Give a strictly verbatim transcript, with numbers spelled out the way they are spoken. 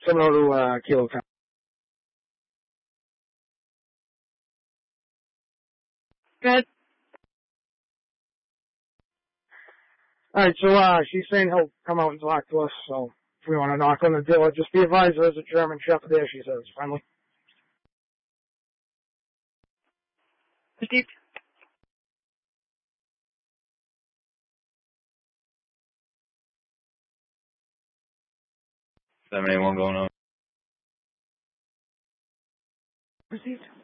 Similar to uh, Kilo Town. Good. Alright, so uh, she's saying he'll come out and talk to us, so if we want to knock on the door, just be advised there's a German Shepherd there, she says. Friendly. Received. seven eight one going on. Received.